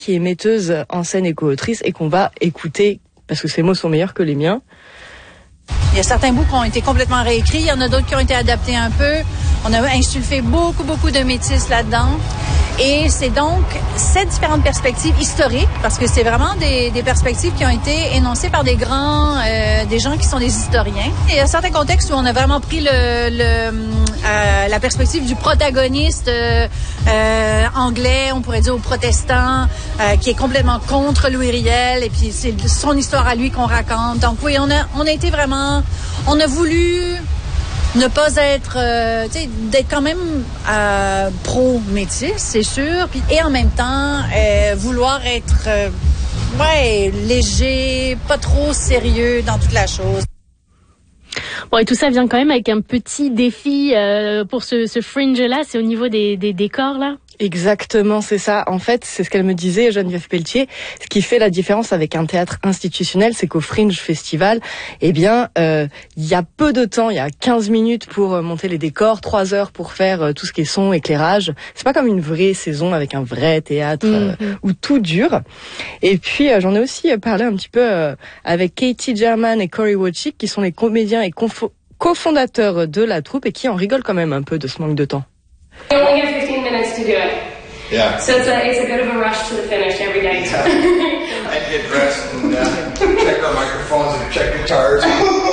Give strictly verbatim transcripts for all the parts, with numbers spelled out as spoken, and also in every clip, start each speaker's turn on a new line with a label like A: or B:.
A: qui est metteuse en scène et co-autrice et qu'on va écouter parce que ses mots sont meilleurs que les miens.
B: Il y a certains bouts qui ont été complètement réécrits, il y en a d'autres qui ont été adaptés un peu. On a insulfé beaucoup, beaucoup de métis là-dedans. Et c'est donc sept différentes perspectives historiques, parce que c'est vraiment des, des perspectives qui ont été énoncées par des grands, euh, des gens qui sont des historiens. Et il y a certains contextes où on a vraiment pris le, le, euh, la perspective du protagoniste euh, euh, anglais, on pourrait dire, ou protestant, euh, qui est complètement contre Louis Riel, et puis c'est son histoire à lui qu'on raconte. Donc oui, on a, on a été vraiment, on a voulu ne pas être, euh, tu sais, d'être quand même euh, pro-métis, c'est sûr, puis, et en même temps, euh, vouloir être, euh, ouais, léger, pas trop sérieux dans toute la chose.
C: Bon, et tout ça vient quand même avec un petit défi euh, pour ce, ce fringe-là, c'est au niveau des, des décors, là?
A: Exactement, c'est ça. En fait, c'est ce qu'elle me disait, Geneviève Pelletier. Ce qui fait la différence avec un théâtre institutionnel, c'est qu'au Fringe Festival, eh bien, euh, il y a peu de temps, il y a quinze minutes pour monter les décors, trois heures pour faire euh, tout ce qui est son, éclairage. C'est pas comme une vraie saison avec un vrai théâtre euh, mm-hmm. où tout dure. Et puis, euh, j'en ai aussi parlé un petit peu euh, avec Katie German et Corey Wojcik, qui sont les comédiens et confo- cofondateurs de la troupe et qui en rigolent quand même un peu de ce manque de temps.
D: We only get fifteen minutes to do it.
E: Yeah.
D: So it's a, it's a bit of a rush to the finish every day.
E: Yeah. I get dressed and uh, check our microphones and check guitars.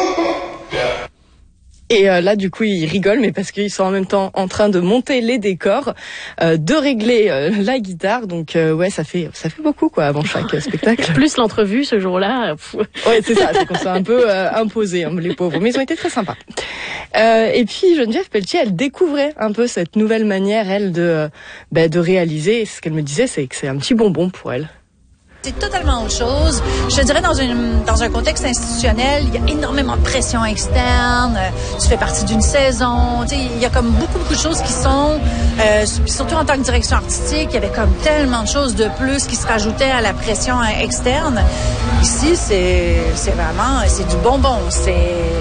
E: Yeah.
A: Et euh, là, du coup, ils rigolent, mais parce qu'ils sont en même temps en train de monter les décors, euh, de régler euh, la guitare. Donc, euh, ouais, ça fait ça fait beaucoup, quoi, avant chaque euh, spectacle.
C: Plus l'entrevue ce jour-là.
A: Ouais, c'est ça, c'est qu'on s'est un peu euh, imposé, hein, les pauvres. Mais ils ont été très sympas. Euh, et puis, Geneviève Pelletier, elle découvrait un peu cette nouvelle manière, elle, de euh, bah, de réaliser. Et ce qu'elle me disait, c'est que c'est un petit bonbon pour elle.
B: C'est totalement autre chose. Je te dirais, dans, une, dans un contexte institutionnel, il y a énormément de pression externe. Tu fais partie d'une saison. Tu sais, il y a comme beaucoup, beaucoup de choses qui sont... Euh, surtout en tant que direction artistique, il y avait comme tellement de choses de plus qui se rajoutaient à la pression externe. Ici, c'est, c'est vraiment... C'est du bonbon. C'est,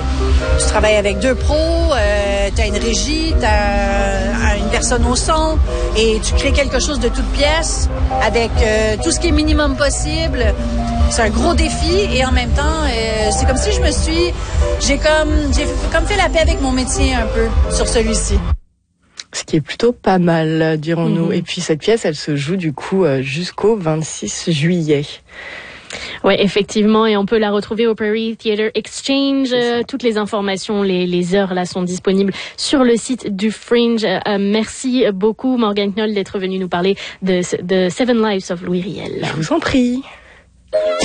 B: tu travailles avec deux pros, euh, tu as une régie, tu as une personne au son, et tu crées quelque chose de toute pièce avec euh, tout ce qui est minimum possible. Possible. C'est un gros défi et en même temps, euh, c'est comme si je me suis, j'ai comme, j'ai comme fait la paix avec mon métier un peu sur celui-ci.
A: Ce qui est plutôt pas mal, dirons-nous.
C: Mmh.
A: Et puis cette pièce, elle se joue du coup jusqu'au vingt-six juillet.
C: Oui, effectivement, et on peut la retrouver au Prairie Theatre Exchange. Euh, toutes les informations, les, les heures là sont disponibles sur le site du Fringe. Euh, merci beaucoup, Morgane Knoll, d'être venue nous parler de, de Seven Lives of Louis Riel.
A: Je vous en prie.